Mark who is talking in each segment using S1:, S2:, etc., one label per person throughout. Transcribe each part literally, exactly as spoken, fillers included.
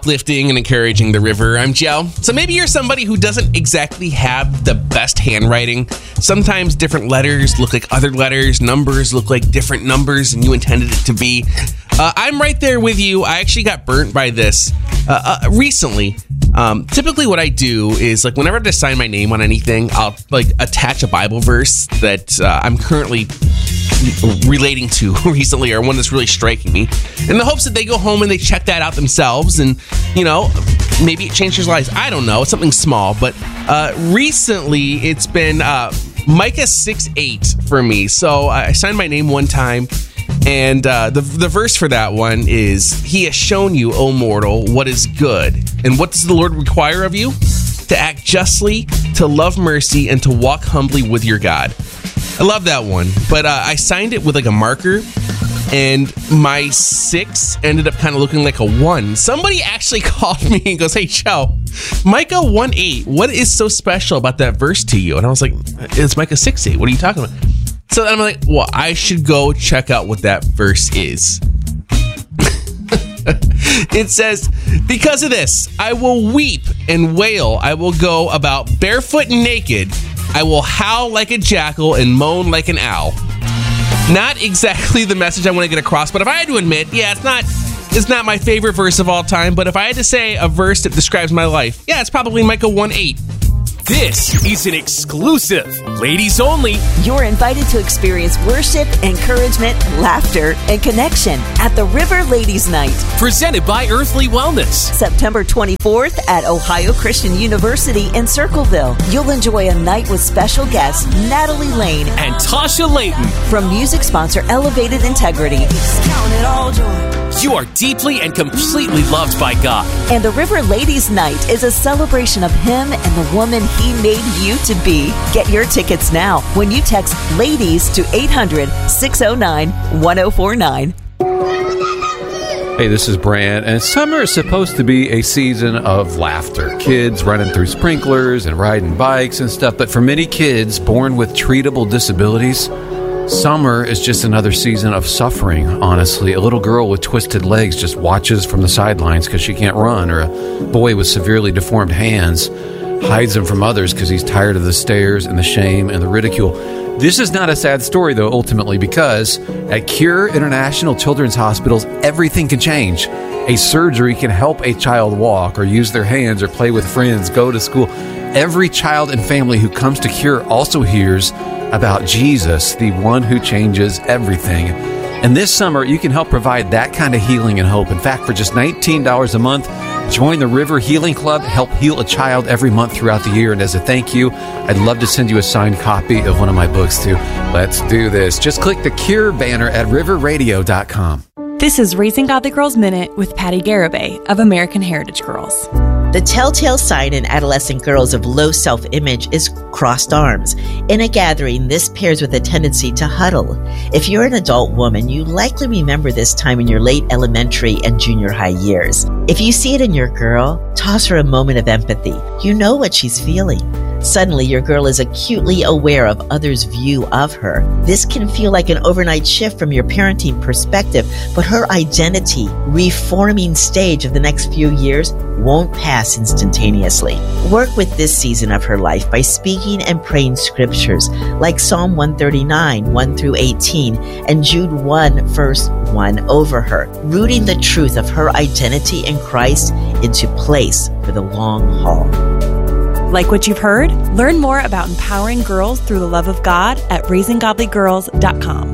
S1: uplifting and encouraging the river. I'm Joe. So maybe you're somebody who doesn't exactly have the best handwriting. Sometimes different letters look like other letters, numbers look like different numbers than you intended it to be. Uh, I'm right there with you. I actually got burnt by this uh, uh, recently. Um, typically what I do is, like, whenever I have to sign my name on anything, I'll like attach a Bible verse that uh, I'm currently relating to recently, or one that's really striking me, in the hopes that they go home and they check that out themselves, and, you know, maybe it changes their lives. I don't know. It's something small, but uh, recently it's been uh, Micah six eight for me. So I signed my name one time, and uh, the the verse for that one is, "He has shown you, O mortal, what is good. And what does the Lord require of you? To act justly, to love mercy, and to walk humbly with your God." I love that one, but uh, I signed it with like a marker, and my six ended up kind of looking like a one. Somebody actually called me and goes, "Hey, Joe, Micah one eight, what is so special about that verse to you?" And I was like, "It's Micah six eight. What are you talking about?" So I'm like, well, I should go check out what that verse is. It says, "Because of this, I will weep and wail. I will go about barefoot and naked. I will howl like a jackal and moan like an owl." Not exactly the message I want to get across, but if I had to admit, yeah, it's not it's not my favorite verse of all time, but if I had to say a verse that describes my life, yeah, it's probably Micah one eight.
S2: This is an exclusive, ladies only.
S3: You're invited to experience worship, encouragement, laughter, and connection at the River Ladies Night.
S2: Presented by Earthly Wellness.
S3: September twenty-fourth at Ohio Christian University in Circleville. You'll enjoy a night with special guests Natalie Lane
S2: and Tasha Layton.
S3: From music sponsor Elevated Integrity.
S2: Count it all joy. You are deeply and completely loved by God.
S3: And the River Ladies Night is a celebration of Him and the woman He made you to be. Get your tickets now when you text LADIES to eight hundred, six oh nine, one oh four nine.
S4: Hey, this is Brant, and summer is supposed to be a season of laughter. Kids running through sprinklers and riding bikes and stuff, but for many kids born with treatable disabilities, summer is just another season of suffering, honestly. A little girl with twisted legs just watches from the sidelines because she can't run, or a boy with severely deformed hands hides them from others because he's tired of the stares and the shame and the ridicule. This is not a sad story, though, ultimately, because at Cure International Children's Hospitals, everything can change. A surgery can help a child walk or use their hands or play with friends, go to school. Every child and family who comes to Cure also hears about Jesus, the one who changes everything. And this summer, you can help provide that kind of healing and hope. In fact, for just nineteen dollars a month, join the River Healing Club, help heal a child every month throughout the year. And as a thank you, I'd love to send you a signed copy of one of my books, too. Let's do this. Just click the Cure banner at river radio dot com.
S5: This is Raising Godly Girls Minute with Patty Garibay of American Heritage Girls.
S6: The telltale sign in adolescent girls of low self-image is crossed arms. In a gathering, this pairs with a tendency to huddle. If you're an adult woman, you likely remember this time in your late elementary and junior high years. If you see it in your girl, toss her a moment of empathy. You know what she's feeling. Suddenly, your girl is acutely aware of others' view of her. This can feel like an overnight shift from your parenting perspective, but her identity reforming stage of the next few years won't pass instantaneously. Work with this season of her life by speaking and praying scriptures like Psalm one thirty-nine, one through eighteen, and Jude one, verse one over her, rooting the truth of her identity in Christ into place for the long haul.
S5: Like what you've heard? Learn more about empowering girls through the love of God at raising godly girls dot com.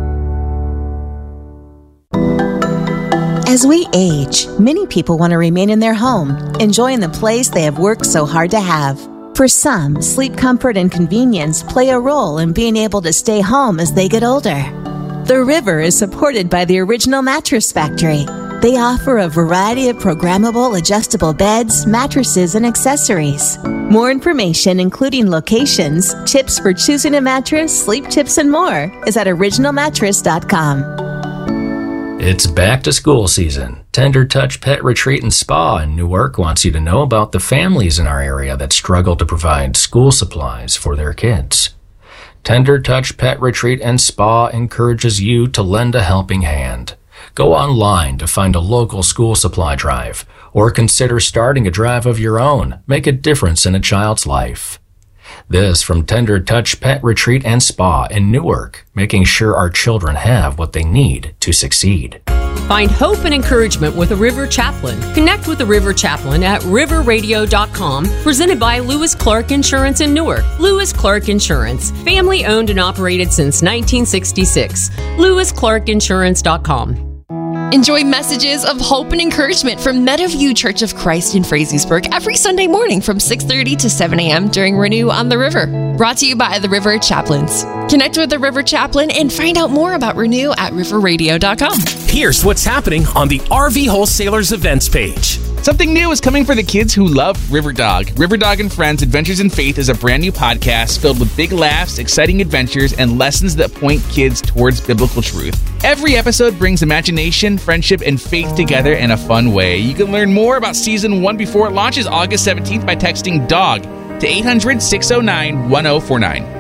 S7: As we age, many people want to remain in their home, enjoying the place they have worked so hard to have. For some, sleep comfort and convenience play a role in being able to stay home as they get older. The River is supported by the Original Mattress Factory. They offer a variety of programmable adjustable beds, mattresses, and accessories. More information, including locations, tips for choosing a mattress, sleep tips, and more, is at original mattress dot com.
S8: It's back to school season. Tender Touch Pet Retreat and Spa in Newark wants you to know about the families in our area that struggle to provide school supplies for their kids. Tender Touch Pet Retreat and Spa encourages you to lend a helping hand. Go online to find a local school supply drive, or consider starting a drive of your own. Make a difference in a child's life. This from Tender Touch Pet Retreat and Spa in Newark, making sure our children have what they need to succeed.
S9: Find hope and encouragement with a River Chaplain. Connect with the River Chaplain at river radio dot com, presented by Lewis Clark Insurance in Newark. Lewis Clark Insurance, family owned and operated since nineteen sixty-six. lewis clark insurance dot com.
S10: Enjoy messages of hope and encouragement from Meadowview Church of Christ in Frazeysburg every Sunday morning from six thirty to seven a.m. during Renew on the River. Brought to you by the River Chaplains. Connect with the River Chaplain and find out more about Renew at river radio dot com.
S2: Here's what's happening on the R V Wholesalers events page.
S11: Something new is coming for the kids who love River Dog. River Dog and Friends Adventures in Faith is a brand new podcast filled with big laughs, exciting adventures, and lessons that point kids towards biblical truth. Every episode brings imagination, friendship, and faith together in a fun way. You can learn more about season one before it launches August seventeenth by texting DOG to eight hundred, six oh nine, one oh four nine.